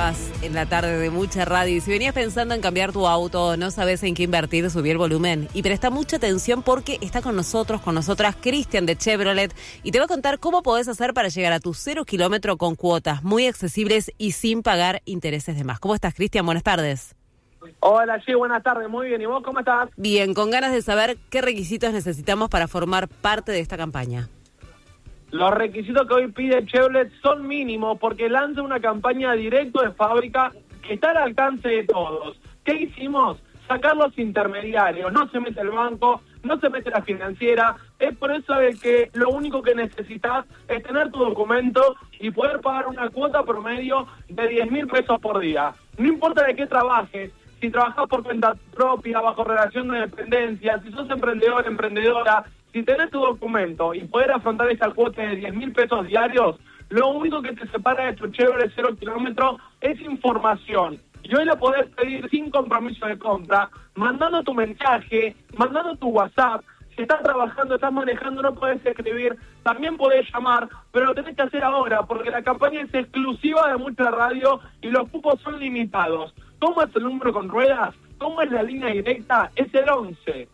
estabas en la tarde de Mucha Radio y si venías pensando en cambiar tu auto, no sabes en qué invertir, subí el volumen y presta mucha atención porque está con nosotras, Cristian de Chevrolet y te va a contar cómo podés hacer para llegar a tu 0 kilómetro con cuotas muy accesibles y sin pagar intereses de más. ¿Cómo estás, Cristian? Buenas tardes. Hola, sí, buenas tardes, muy bien. ¿Y vos cómo estás? Bien, con ganas de saber qué requisitos necesitamos para formar parte de esta campaña. Los requisitos que hoy pide Chevrolet son mínimos porque lanza una campaña directo de fábrica que está al alcance de todos. ¿Qué hicimos? Sacar los intermediarios. No se mete el banco, no se mete la financiera. Es por eso de que lo único que necesitas es tener tu documento y poder pagar una cuota promedio de 10.000 pesos por día. No importa de qué trabajes, si trabajas por cuenta propia, bajo relación de dependencia, si sos emprendedor, emprendedora, si tenés tu documento y poder afrontar esa cuota de 10.000 pesos diarios, lo único que te separa de tu Chevrolet 0 kilómetro es información. Y hoy la podés pedir sin compromiso de compra, mandando tu mensaje, mandando tu WhatsApp. Si estás trabajando, estás manejando, no podés escribir, también podés llamar, pero lo tenés que hacer ahora, porque la campaña es exclusiva de Mucha Radio y los cupos son limitados. ¿Cómo es el número con ruedas? ¿Cómo es la línea directa? Es el 11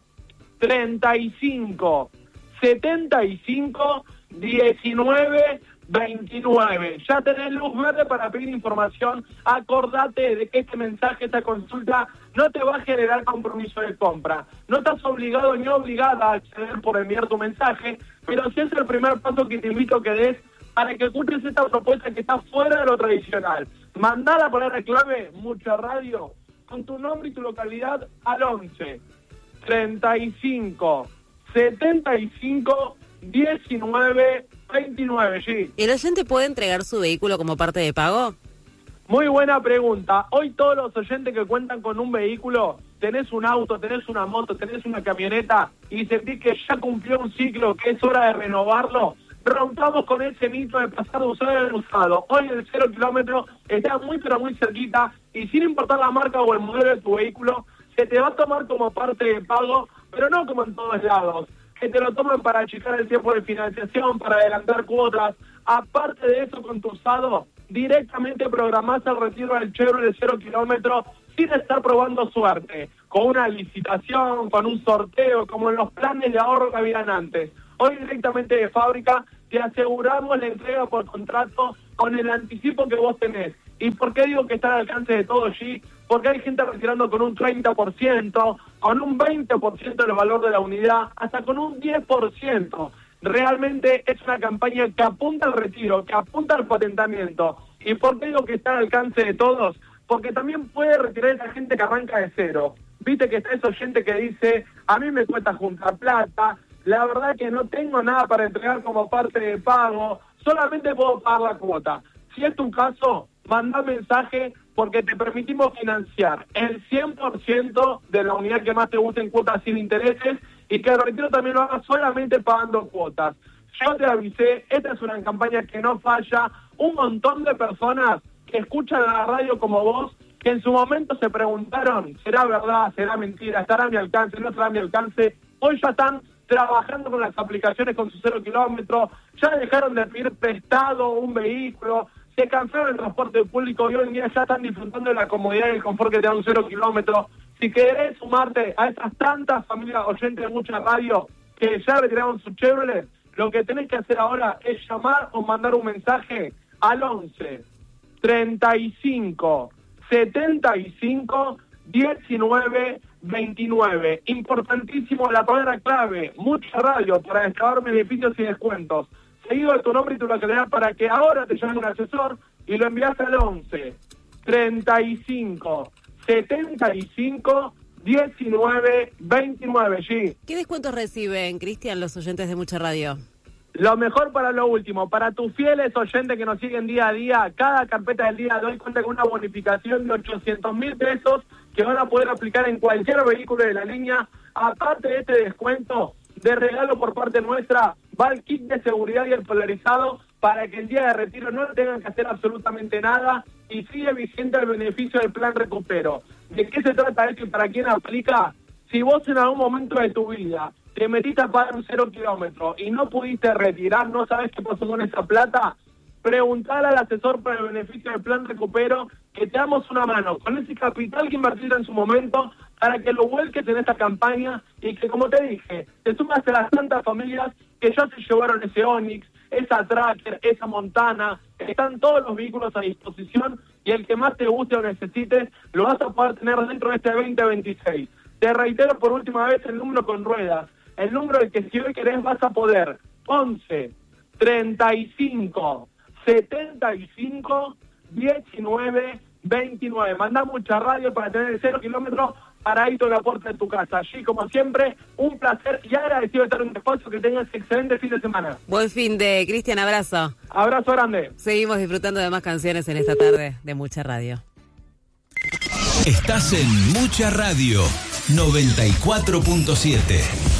35 75 19 29. Ya tenés luz verde para pedir información. Acordate de que este mensaje, esta consulta, no te va a generar compromiso de compra. No estás obligado ni obligada a acceder por enviar tu mensaje, pero sí es el primer paso que te invito a que des para que escuches esta propuesta que está fuera de lo tradicional. Mandá la palabra clave Mucha Radio con tu nombre y tu localidad al 11 35 75 19 29, sí. ¿El oyente puede entregar su vehículo como parte de pago? Muy buena pregunta. Hoy todos los oyentes que cuentan con un vehículo, tenés un auto, tenés una moto, tenés una camioneta y sentís que ya cumplió un ciclo, que es hora de renovarlo, rompamos con ese mito de pasar de usado en usado. Hoy el 0 kilómetro está muy pero muy cerquita y sin importar la marca o el modelo de tu vehículo, se te va a tomar como parte de pago, pero no como en todos lados. Que te lo toman para achicar el tiempo de financiación, para adelantar cuotas. Aparte de eso, con tu usado, directamente programás el retiro del Chevrolet 0 kilómetro sin estar probando suerte, con una licitación, con un sorteo, como en los planes de ahorro que habían antes. Hoy directamente de fábrica te aseguramos la entrega por contrato con el anticipo que vos tenés. ¿Y por qué digo que está al alcance de todo, G? Porque hay gente retirando con un 30%, con un 20% del valor de la unidad, hasta con un 10%. Realmente es una campaña que apunta al retiro, que apunta al patentamiento. ¿Y por qué digo que está al alcance de todos? Porque también puede retirar esa gente que arranca de cero. Viste que está esa gente que dice, a mí me cuesta juntar plata, la verdad que no tengo nada para entregar como parte de pago, solamente puedo pagar la cuota. Si es tu caso, manda mensaje porque te permitimos financiar el 100% de la unidad que más te guste en cuotas sin intereses y que el retiro también lo hagas solamente pagando cuotas. Yo te avisé, esta es una campaña que no falla. Un montón de personas que escuchan la radio como vos, que en su momento se preguntaron, ¿será verdad, será mentira, estará a mi alcance, no estará a mi alcance? Hoy ya están trabajando con las aplicaciones con su 0 kilómetro, ya dejaron de pedir prestado un vehículo, se cansaron del transporte público y hoy en día ya están disfrutando de la comodidad y el confort que te da un 0 kilómetro. Si querés sumarte a esas tantas familias oyentes de Mucha Radio que ya retiraron su Chevrolet, lo que tenés que hacer ahora es llamar o mandar un mensaje al 11 35 75 19 29. Importantísimo la palabra clave, Mucha Radio, para descargar beneficios y descuentos. Seguido de tu nombre y tu localidad para que ahora te llame un asesor y lo envías al 11 35 75 19 29. G. ¿Qué descuentos reciben, Cristian, los oyentes de Mucha Radio? Lo mejor para lo último, para tus fieles oyentes que nos siguen día a día, cada carpeta del día de hoy cuenta con una bonificación de 800.000 pesos que van a poder aplicar en cualquier vehículo de la línea. Aparte de este descuento, de regalo por parte nuestra, va el kit de seguridad y el polarizado para que el día de retiro no tengan que hacer absolutamente nada y sigue vigente el beneficio del plan recupero. ¿De qué se trata esto y para quién aplica? Si vos en algún momento de tu vida te metiste a pagar un 0 kilómetro y no pudiste retirar, no sabes qué pasó con esa plata, preguntale al asesor para el beneficio del Plan Recupero que te damos una mano con ese capital que invertiste en su momento para que lo vuelques en esta campaña y que, como te dije, te sumas a las tantas familias que ya se llevaron ese Onix, esa Tracker, esa Montana. Están todos los vehículos a disposición y el que más te guste o necesites lo vas a poder tener dentro de este 2026. Te reitero por última vez el número con ruedas, el número del que si hoy querés vas a poder. 11 35 75 19 29. Mandá mucha radio para tener el 0 kilómetros paradito en la puerta de tu casa. Allí, como siempre, un placer y agradecido de estar en un espacio. Que tengas excelente fin de semana. Buen fin de Cristian, abrazo. Abrazo grande. Seguimos disfrutando de más canciones en esta tarde de Mucha Radio. Estás en Mucha Radio 94.7.